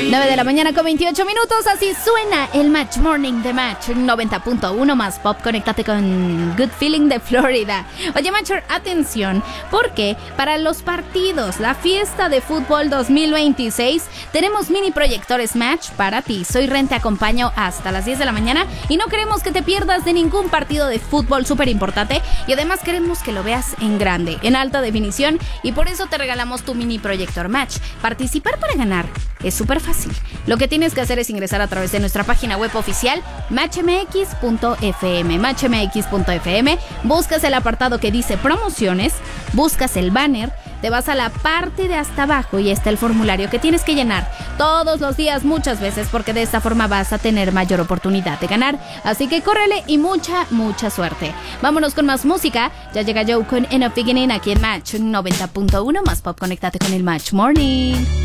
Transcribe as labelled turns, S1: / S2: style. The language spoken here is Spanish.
S1: 9 de la mañana con 28 minutos, así suena el Match Morning de Match 90.1 más pop. Conéctate con Good Feeling de Florida. Oye, Matcher, atención, porque para los partidos, la fiesta de fútbol 2026, tenemos mini proyectores Match para ti. Soy Ren, te acompaño hasta las 10 de la mañana y no queremos que te pierdas de ningún partido de fútbol súper importante, y además queremos que lo veas en grande, en alta definición, y por eso te regalamos tu mini proyector Match. Participar para ganar es súper fácil. Lo que tienes que hacer es ingresar a través de nuestra página web oficial matchmx.fm. matchmx.fm, buscas el apartado que dice promociones, buscas el banner, te vas a la parte de hasta abajo y está el formulario que tienes que llenar todos los días, muchas veces, porque de esta forma vas a tener mayor oportunidad de ganar. Así que córrele y mucha suerte. Vámonos con más música. Ya llega Joe con Enough Beginning aquí en Match 90.1 más pop. Conéctate con el Match Morning.